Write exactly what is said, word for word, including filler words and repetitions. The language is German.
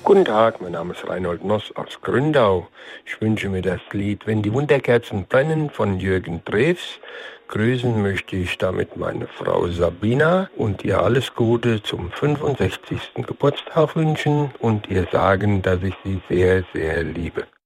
Guten Tag, mein Name ist Reinhold Noss aus Gründau. Ich wünsche mir das Lied Wenn die Wunderkerzen brennen von Jürgen Drews. Grüßen möchte ich damit meine Frau Sabina und ihr alles Gute zum fünfundsechzigsten Geburtstag wünschen und ihr sagen, dass ich sie sehr, sehr liebe.